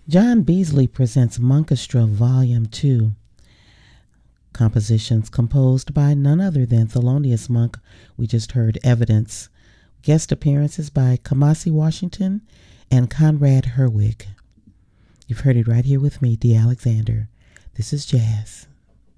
John Beasley presents Monkestra Volume 2, compositions composed by none other than Thelonious Monk. We just heard Evidence. Guest appearances by Kamasi Washington and Conrad Herwig. You've heard it right here with me, Dee Alexander. This is Jazz.